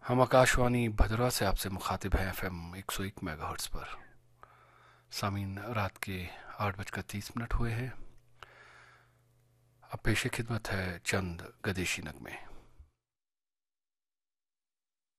हम आकाशवाणी भदरा से आपसे मुखातिब हैं एफएम 101 मेगाहर्ट्ज़ पर। सामीन, रात के 8:30 हुए हैं। अब पेश खिदमत है चंद गदेशी नगमे।